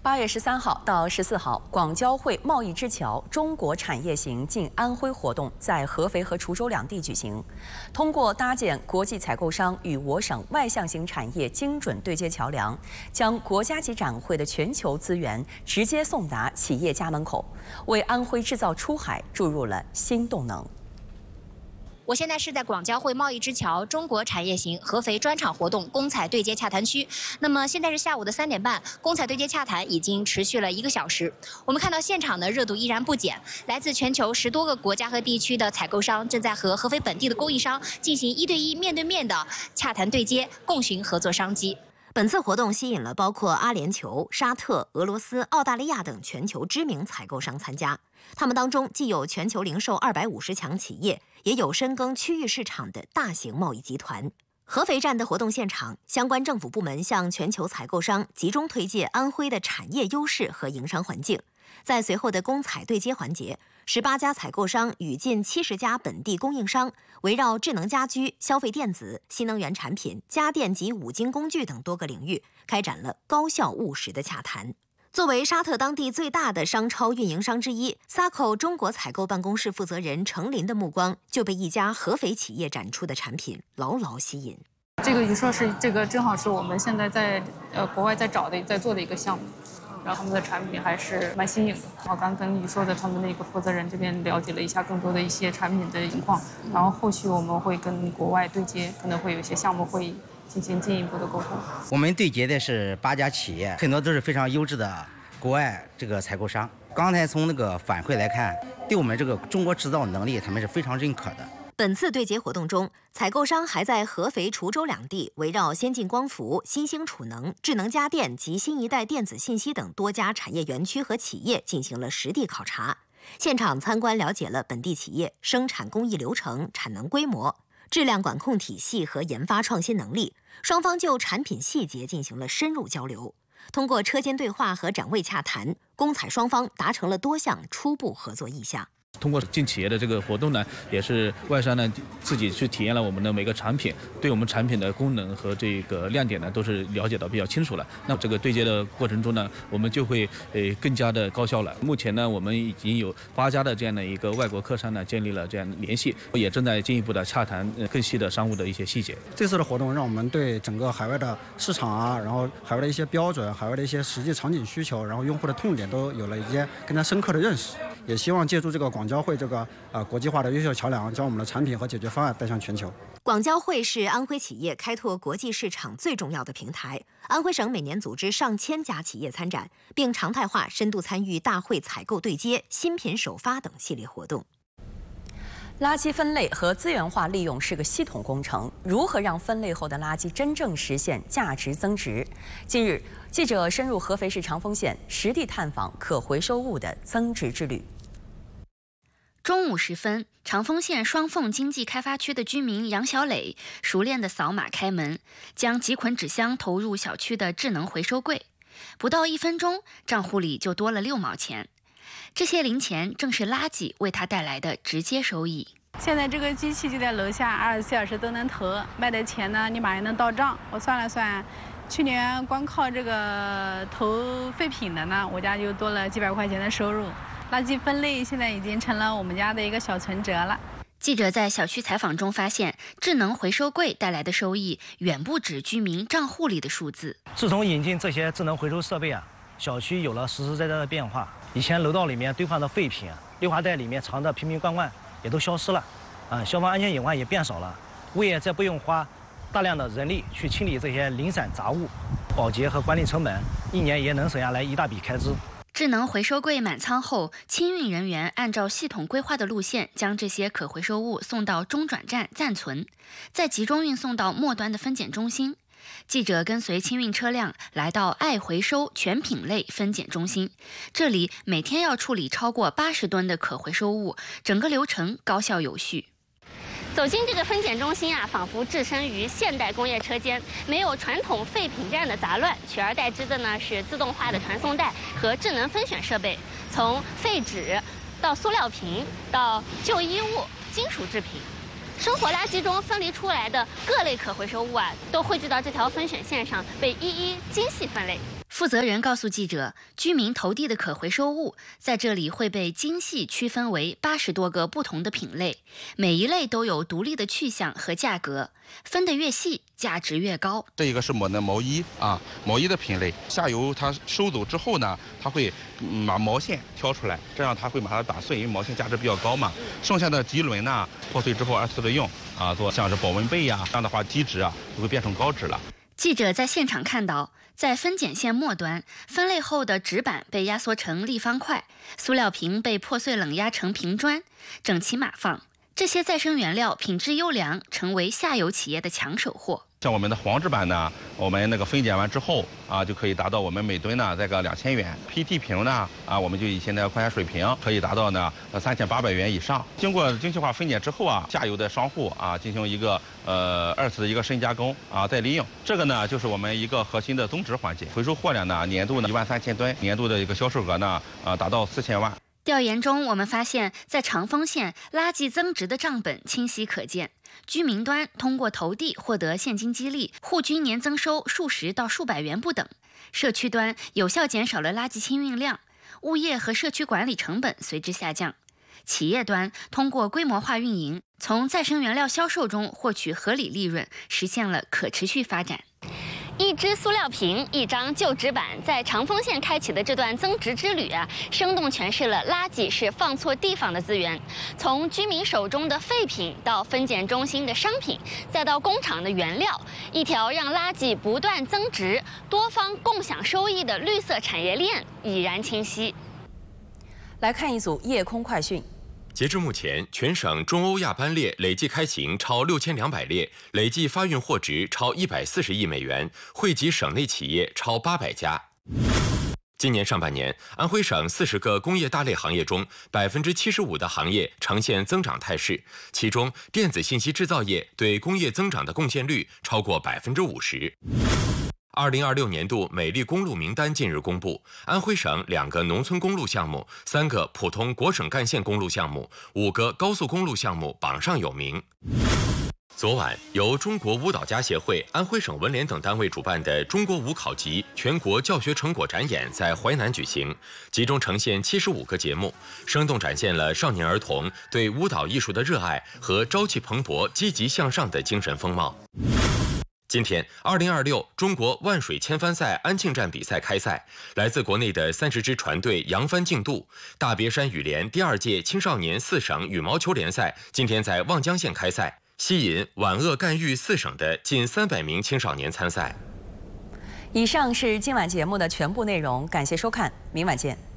8月13号到14号，广交会贸易之桥中国产业行进安徽活动在合肥和滁州两地举行。通过搭建国际采购商与我省外向型产业精准对接桥梁，将国家级展会的全球资源直接送达企业家门口，为安徽制造出海注入了新动能。 我现在是在广交会贸易之桥中国产业行合肥专场活动公采对接洽谈区。那么现在是下午的3点半，公采对接洽谈已经持续了1个小时。我们看到现场的热度依然不减，来自全球10多个国家和地区的采购商正在和合肥本地的供应商进行1对1、面对面的洽谈对接，共寻合作商机。 本次活动吸引了包括阿联酋、沙特、俄罗斯、澳大利亚等全球知名采购商参加。他们当中既有全球零售250强企业，也有深耕区域市场的大型贸易集团。合肥站的活动现场，相关政府部门向全球采购商集中推介安徽的产业优势和营商环境。在随后的公采对接环节，18家采购商与近70家本地供应商，围绕智能家居、消费电子、新能源产品、家电及五金工具等多个领域，开展了高效务实的洽谈。作为沙特当地最大的商超运营商之一 ，SACO 中国采购办公室负责人程林的目光就被一家合肥企业展出的产品牢牢吸引。 这个你说是这个正好是我们现在在国外在做的一个项目。 然后他们的产品还是蛮新颖的。我刚跟你说的，他们那个负责人这边了解了一下更多的一些产品的情况，然后后续我们会跟国外对接，可能会有一些项目会进行进一步的沟通。 我们对接的是8家企业，很多都是非常优质的国外这个采购商。刚才从那个反馈来看，对我们这个中国制造能力，他们是非常认可的。 本次对接活动中，采购商还在合肥、滁州两地围绕先进光伏、新兴储能、智能家电及新一代电子信息等多家产业园区和企业进行了实地考察。现场参观了解了本地企业生产工艺流程、产能规模、质量管控体系和研发创新能力，双方就产品细节进行了深入交流。通过车间对话和展位洽谈，公采双方达成了多项初步合作意向。 通过进企业的这个活动呢，也是外商呢自己去体验了我们的每个产品，对我们产品的功能和这个亮点呢都是了解到比较清楚了。那这个对接的过程中呢，我们就会更加的高效了。目前呢，我们已经有8家的这样的一个外国客商呢建立了这样的联系，也正在进一步的洽谈更细的商务的一些细节。 这次的活动让我们对整个海外的市场啊，然后海外的一些标准、海外的一些实际场景需求，然后用户的痛点都有了一些更加深刻的认识。 也希望借助这个广交会这个国际化的优秀桥梁，将我们的产品和解决方案带向全球。 广交会是安徽企业开拓国际市场最重要的平台。安徽省每年组织上千家企业参展，并常态化深度参与大会采购对接、新品首发等系列活动。 垃圾分类和资源化利用是个系统工程，如何让分类后的垃圾真正实现价值增值？近日，记者深入合肥市长丰县，实地探访可回收物的增值之旅。 中午时分，长丰县双凤经济开发区的居民杨小磊熟练地扫码开门，将几捆纸箱投入小区的智能回收柜，不到1分钟，账户里就多了6毛钱。 这些零钱正是垃圾为他带来的直接收益。 现在这个机器就在楼下，24小时都能投，卖的钱呢，你马上能到账。我算了算，去年光靠这个投废品的呢，我家就多了几百块钱的收入。垃圾分类现在已经成了我们家的一个小存折了。 记者在小区采访中发现，智能回收柜带来的收益远不止居民账户里的数字。 自从引进这些智能回收设备啊，小区有了实实在在的变化。 以前楼道里面堆放的废品啊，绿化带里面藏的瓶瓶罐罐也都消失了，消防安全隐患也变少了，物业再不用花大量的人力去清理这些零散杂物，保洁和管理成本1年也能省下来一大笔开支。 智能回收柜满仓后，清运人员按照系统规划的路线，将这些可回收物送到中转站暂存，再集中运送到末端的分拣中心。 记者跟随清运车辆来到爱回收全品类分拣中心，这里每天要处理超过80吨的可回收物，整个流程高效有序。 走进这个分拣中心啊，仿佛置身于现代工业车间，没有传统废品站的杂乱，取而代之的呢是自动化的传送带和智能分选设备，从废纸到塑料瓶到旧衣物、金属制品。 生活垃圾中分离出来的各类可回收物啊，都汇聚到这条分选线上，被一一精细分类。 负责人告诉记者，居民投递的可回收物在这里会被精细区分为80多个不同的品类，每一类都有独立的去向和价格，分得越细，价值越高。 这一个是我们的毛衣啊，毛衣的品类，下游它收走之后呢，它会把毛线挑出来，这样它会把它打碎，因为毛线价值比较高嘛。剩下的涤纶呢，破碎之后2次利用啊，做像是保温被呀，这样的话基质啊就会变成高质了。 记者在现场看到，在分拣线末端，分类后的纸板被压缩成立方块，塑料瓶被破碎冷压成平砖，整齐码放。这些再生原料品质优良，成为下游企业的抢手货。 像我们的黄纸板呢，我们那个分拣完之后啊，就可以达到我们每吨呢在个2000元。PET 瓶呢啊，我们就以现在块钱水平可以达到呢3800元以上。经过精细化分拣之后啊，下游的商户啊进行一个2次的一个深加工啊再利用。这个呢就是我们一个核心的增值环节。回收货量呢年度呢13000吨，年度的一个销售额呢达到4000万。 调研中，我们发现，在长丰县垃圾增值的账本清晰可见。居民端通过投递获得现金激励，户均年增收数十到数百元不等；社区端有效减少了垃圾清运量，物业和社区管理成本随之下降。企业端通过规模化运营，从再生原料销售中获取合理利润，实现了可持续发展。 一只塑料瓶，一张旧纸板，在长丰县开启的这段增值之旅啊，生动诠释了垃圾是放错地方的资源。从居民手中的废品，到分拣中心的商品，再到工厂的原料，一条让垃圾不断增值、多方共享收益的绿色产业链已然清晰。 来看一组夜空快讯。 截至目前，全省中欧亚班列累计开行超6200列，累计发运货值超140亿美元，惠及省内企业超800家。今年上半年，安徽省40个工业大类行业中，75%的行业呈现增长态势，其中电子信息制造业对工业增长的贡献率超过50%。2026年度美丽公路名单近日公布，安徽省2个农村公路项目、3个普通国省干线公路项目、5个高速公路项目榜上有名。昨晚，由中国舞蹈家协会、安徽省文联等单位主办的中国舞考级全国教学成果展演在淮南举行，集中呈现75个节目，生动展现了少年儿童对舞蹈艺术的热爱和朝气蓬勃、积极向上的精神风貌。今天，2026中国万水千帆赛安庆站比赛开赛，来自国内的30支船队扬帆竞渡。大别山羽联第2届青少年4省羽毛球联赛今天在望江县开赛，吸引皖鄂赣豫4省的近300名青少年参赛。 以上是今晚节目的全部内容，感谢收看，明晚见。